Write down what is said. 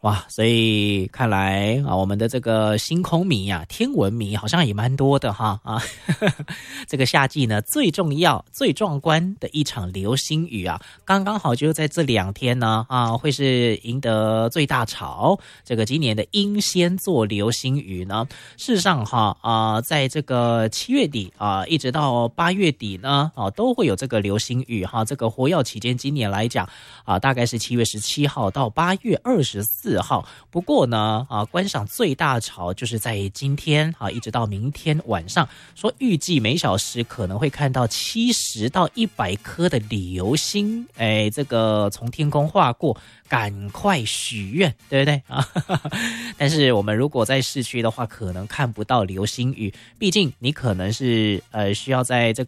哇，所以看来啊，我们的这个星空迷啊，天文迷好像也蛮多的哈啊。这个夏季呢，最重要、最壮观的一场流星雨啊，刚刚好就在这2天呢啊，会是赢得最大潮。这个今年的英仙座流星雨呢，事实上哈在这个7月底啊，一直到8月底呢啊，都会有这个流星雨哈。这个活跃期间，今年来讲啊，大概是7月17号到8月24号。不过呢观赏最大潮就是在今天啊，一直到明天晚上，说预计每小时可能会看到70到100颗的流星，这个从天空划过，赶快许愿，对不对啊？但是我们如果在市区的话，可能看不到流星雨，毕竟你可能是需要在这